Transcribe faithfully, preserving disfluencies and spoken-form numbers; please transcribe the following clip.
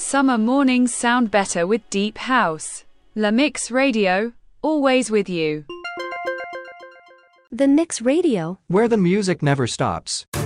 Summer mornings sound better with deep house. La Mix Radio, always with you. The Mix Radio, where the music never stops.